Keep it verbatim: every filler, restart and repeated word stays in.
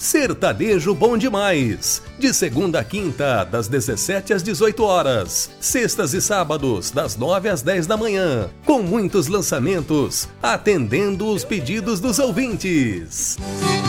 Sertanejo Bom Demais. De segunda a quinta, das dezessete às dezoito horas. Sextas e sábados, das nove às dez da manhã. Com muitos lançamentos, atendendo os pedidos dos ouvintes.